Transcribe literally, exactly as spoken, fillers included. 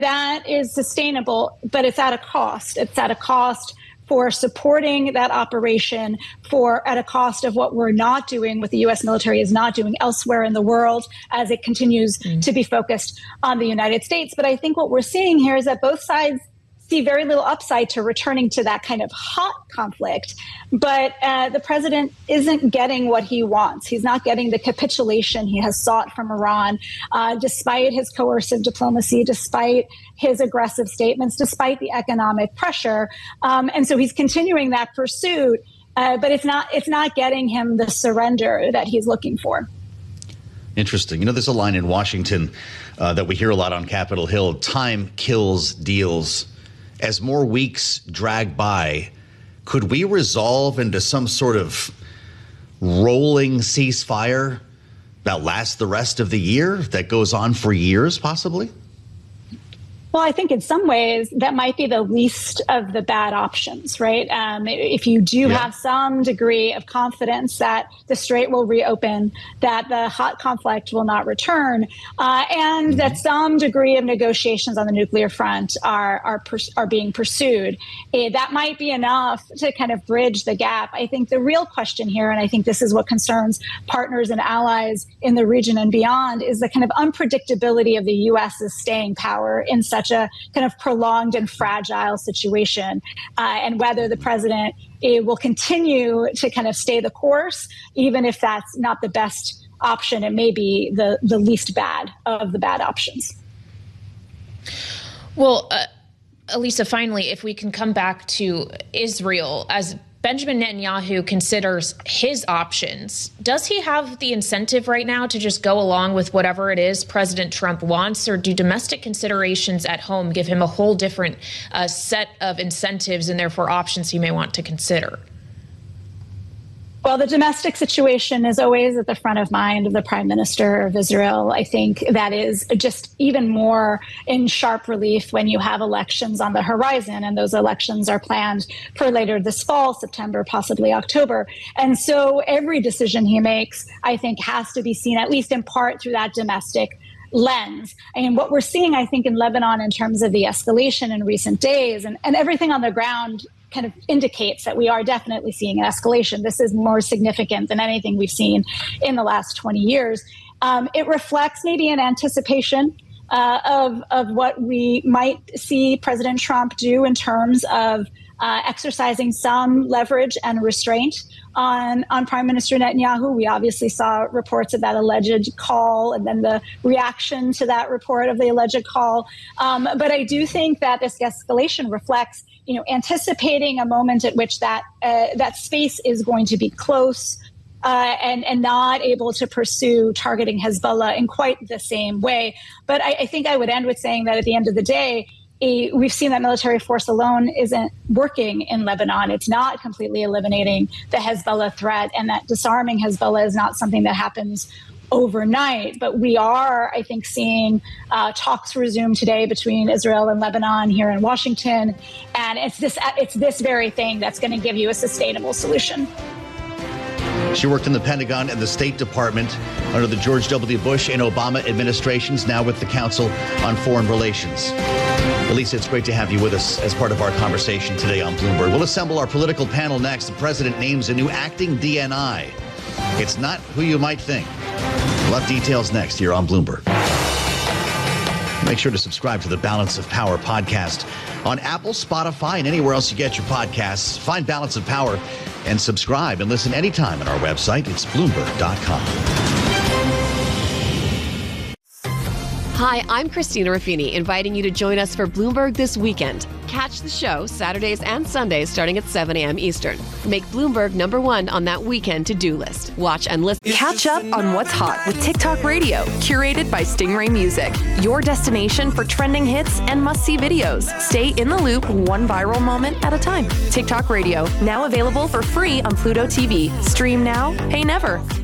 that is sustainable, but it's at a cost. It's at a cost for supporting that operation, for at a cost of what we're not doing, what the U S military is not doing elsewhere in the world as it continues mm. to be focused on the United States. But I think what we're seeing here is that both sides see very little upside to returning to that kind of hot conflict. But uh, the president isn't getting what he wants. He's not getting the capitulation he has sought from Iran, uh, despite his coercive diplomacy, despite his aggressive statements, despite the economic pressure. Um, and so he's continuing that pursuit, uh, but it's not it's not getting him the surrender that he's looking for. Interesting. You know, there's a line in Washington uh, that we hear a lot on Capitol Hill: time kills deals. As more weeks drag by, could we resolve into some sort of rolling ceasefire that lasts the rest of the year, that goes on for years, possibly? Well, I think in some ways that might be the least of the bad options, right? Um, if you do yeah. have some degree of confidence that the Strait will reopen, that the hot conflict will not return, uh, and mm-hmm. that some degree of negotiations on the nuclear front are are pers- are being pursued, eh, that might be enough to kind of bridge the gap. I think the real question here, and I think this is what concerns partners and allies in the region and beyond, is the kind of unpredictability of the U S's staying power in such a kind of prolonged and fragile situation, uh, and whether the president uh, will continue to kind of stay the course, even if that's not the best option. It may be the, the least bad of the bad options. Well, uh, Elisa, finally, if we can come back to Israel, as Benjamin Netanyahu considers his options, does he have the incentive right now to just go along with whatever it is President Trump wants, or do domestic considerations at home give him a whole different uh, set of incentives and therefore options he may want to consider? Well, the domestic situation is always at the front of mind of the Prime Minister of Israel. I think that is just even more in sharp relief when you have elections on the horizon, and those elections are planned for later this fall, September, possibly October. And so every decision he makes, I think, has to be seen, at least in part, through that domestic lens. And what we're seeing, I think, in Lebanon in terms of the escalation in recent days and, and everything on the ground kind of indicates that we are definitely seeing an escalation. This is more significant than anything we've seen in the last twenty years. Um, it reflects maybe an anticipation uh, of, of what we might see President Trump do in terms of uh, exercising some leverage and restraint on, on Prime Minister Netanyahu. We obviously saw reports of that alleged call and then the reaction to that report of the alleged call. Um, but I do think that this escalation reflects, you know, anticipating a moment at which that uh, that space is going to be close uh, and, and not able to pursue targeting Hezbollah in quite the same way. But I, I think I would end with saying that at the end of the day, a, we've seen that military force alone isn't working in Lebanon. It's not completely eliminating the Hezbollah threat, and that disarming Hezbollah is not something that happens overnight. But we are, I think, seeing uh, talks resume today between Israel and Lebanon here in Washington. And it's this, it's this very thing that's going to give you a sustainable solution. She worked in the Pentagon and the State Department under the George W. Bush and Obama administrations, now with the Council on Foreign Relations. Elisa, it's great to have you with us as part of our conversation today on Bloomberg. We'll assemble our political panel next. The president names a new acting D N I. It's not who you might think. We'll have details next here on Bloomberg. Make sure to subscribe to the Balance of Power podcast on Apple, Spotify, and anywhere else you get your podcasts. Find Balance of Power and subscribe and listen anytime on our website. It's Bloomberg dot com. Hi, I'm Christina Ruffini, inviting you to join us for Bloomberg This Weekend. Catch the show Saturdays and Sundays starting at seven a.m. Eastern. Make Bloomberg number one on that weekend to-do list. Watch and listen. Catch up on what's hot with TikTok Radio, curated by Stingray Music. Your destination for trending hits and must-see videos. Stay in the loop, one viral moment at a time. TikTok Radio, now available for free on Pluto T V. Stream now, pay never.